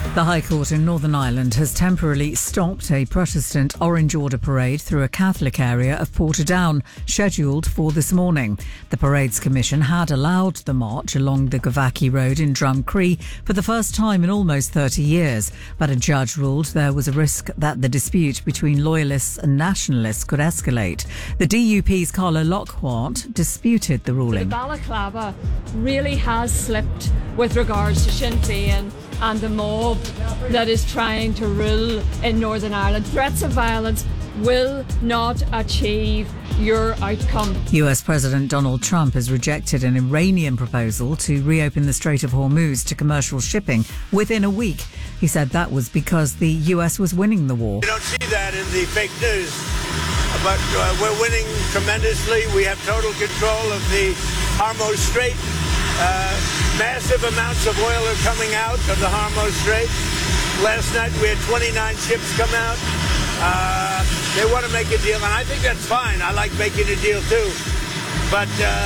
The High Court in Northern Ireland has temporarily stopped a Protestant Orange Order parade through a Catholic area of Portadown, scheduled for this morning. The Parades Commission had allowed the march along the Gavaki Road in Drumcree for the first time in almost 30 years, but a judge ruled there was a risk that the dispute between loyalists and nationalists could escalate. The DUP's Carla Lockhart disputed the ruling. The balaclava really has slipped with regards to Sinn Féin and the mob that is trying to rule in Northern Ireland. Threats of violence will not achieve your outcome. US President Donald Trump has rejected an Iranian proposal to reopen the Strait of Hormuz to commercial shipping within a week. He said that was because the US was winning the war. You don't see that in the fake news, but we're winning tremendously. We have total control of the Hormuz Strait. Massive amounts of oil are coming out of the Hormuz Strait. Last night we had 29 ships come out. They want to make a deal, and I think that's fine. I like making a deal too. But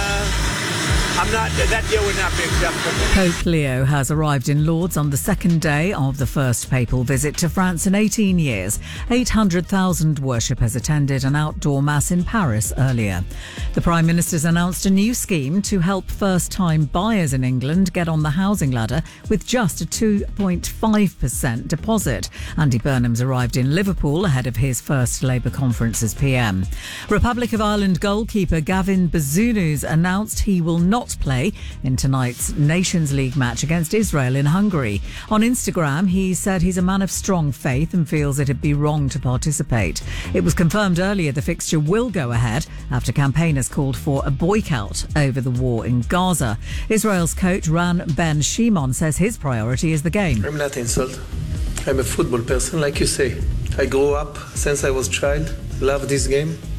that deal would not be acceptable. Pope Leo has arrived in Lourdes on the second day of the first papal visit to France in 18 years. 800,000 worshippers attended an outdoor mass in Paris earlier. The Prime Minister's announced a new scheme to help first-time buyers in England get on the housing ladder with just a 2.5% deposit. Andy Burnham's arrived in Liverpool ahead of his first Labour conference as PM. Republic of Ireland goalkeeper Gavin Bazunus announced he will not play in tonight's Nations League match against Israel in Hungary. On Instagram, he said he's a man of strong faith and feels it'd be wrong to participate. It was confirmed earlier the fixture will go ahead after campaigners called for a boycott over the war in Gaza. Israel's coach Ran Ben Shimon says his priority is the game. I'm not insult. I'm a football person, like you say. I grew up since I was a child, love this game.